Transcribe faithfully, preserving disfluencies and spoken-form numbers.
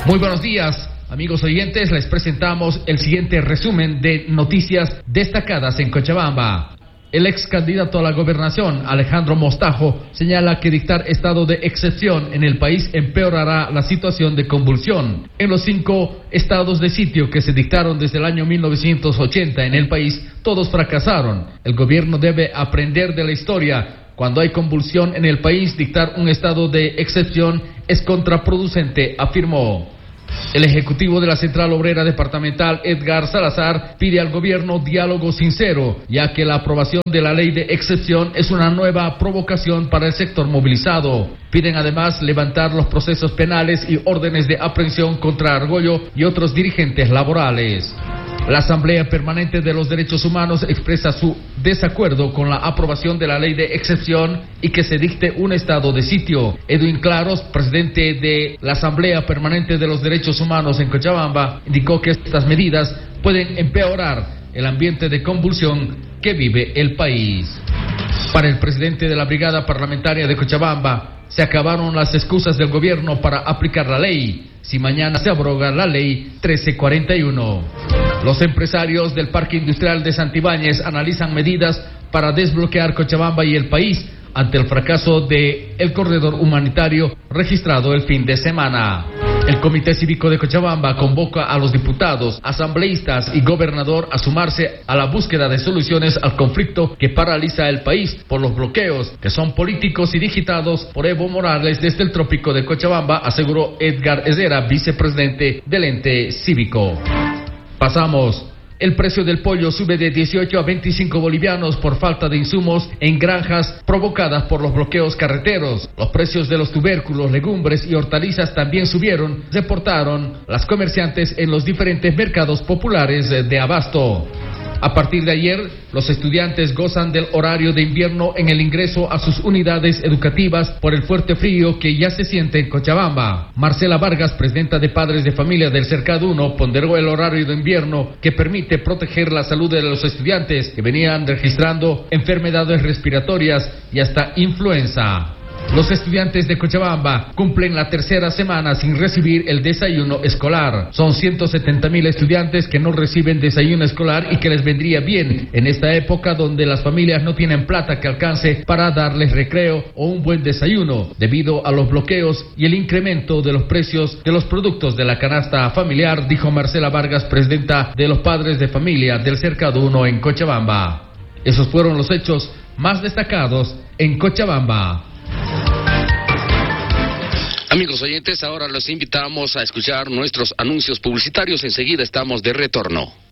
Muy buenos días, amigos oyentes, les presentamos el siguiente resumen de noticias destacadas en Cochabamba. El ex candidato a la gobernación, Alejandro Mostajo, señala que dictar estado de excepción en el país empeorará la situación de convulsión. En los cinco estados de sitio que se dictaron desde el año mil novecientos ochenta en el país, todos fracasaron. El gobierno debe aprender de la historia. Cuando hay convulsión en el país, dictar un estado de excepción es contraproducente, afirmó. El ejecutivo de la Central Obrera Departamental, Edgar Salazar, pide al gobierno diálogo sincero, ya que la aprobación de la ley de excepción es una nueva provocación para el sector movilizado. Piden además levantar los procesos penales y órdenes de aprehensión contra Argollo y otros dirigentes laborales. La Asamblea Permanente de los Derechos Humanos expresa su desacuerdo con la aprobación de la ley de excepción y que se dicte un estado de sitio. Edwin Claros, presidente de la Asamblea Permanente de los Derechos Humanos en Cochabamba, indicó que estas medidas pueden empeorar el ambiente de convulsión que vive el país. Para el presidente de la Brigada Parlamentaria de Cochabamba, se acabaron las excusas del gobierno para aplicar la ley. Si mañana se abroga la ley trece cuarenta y uno. Los empresarios del Parque Industrial de Santibáñez analizan medidas para desbloquear Cochabamba y el país ante el fracaso del corredor humanitario registrado el fin de semana. El Comité Cívico de Cochabamba convoca a los diputados, asambleístas y gobernador a sumarse a la búsqueda de soluciones al conflicto que paraliza el país por los bloqueos que son políticos y digitados por Evo Morales desde el trópico de Cochabamba, aseguró Edgar Ezera, vicepresidente del ente cívico. Pasamos. El precio del pollo sube de dieciocho a veinticinco bolivianos por falta de insumos en granjas provocadas por los bloqueos carreteros. Los precios de los tubérculos, legumbres y hortalizas también subieron, reportaron las comerciantes en los diferentes mercados populares de abasto. A partir de ayer, los estudiantes gozan del horario de invierno en el ingreso a sus unidades educativas por el fuerte frío que ya se siente en Cochabamba. Marcela Vargas, presidenta de Padres de Familia del Cercado uno, ponderó el horario de invierno que permite proteger la salud de los estudiantes que venían registrando enfermedades respiratorias y hasta influenza. Los estudiantes de Cochabamba cumplen la tercera semana sin recibir el desayuno escolar. Son ciento setenta mil estudiantes que no reciben desayuno escolar y que les vendría bien en esta época donde las familias no tienen plata que alcance para darles recreo o un buen desayuno, debido a los bloqueos y el incremento de los precios de los productos de la canasta familiar, dijo Marcela Vargas, presidenta de los Padres de Familia del Cercado uno en Cochabamba. Esos fueron los hechos más destacados en Cochabamba. Amigos oyentes, ahora los invitamos a escuchar nuestros anuncios publicitarios. Enseguida estamos de retorno.